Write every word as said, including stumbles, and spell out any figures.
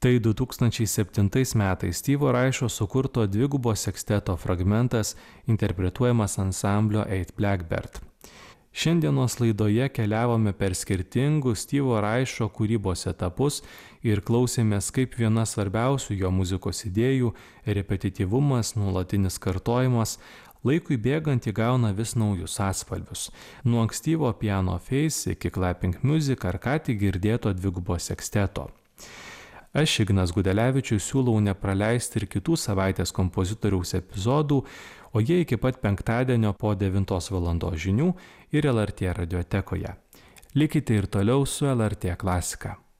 Tai du tūkstančiai septintais metais Steve'o Reicho sukurto dvigubo seksteto fragmentas, interpretuojamas ansamblio Eight Blackbird. Šiandienos laidoje keliavome per skirtingus Steve'o Reicho kūrybos etapus ir klausėmės, kaip viena svarbiausių jo muzikos idėjų - repetityvumas, nuolatinis kartojimas - laikui bėgant įgauna vis naujus atspalvius. Nuo ankstyvo piano face iki clapping music ar ką tik girdėto dvigubo seksteto. Aš, Ignas Gudelevičius, siūlau nepraleisti ir kitų savaitės kompozitoriaus epizodų, o jie iki pat penktadienio po devintos valandos žinių ir L R T radiotekoje. Likite ir toliau su L R T klasika.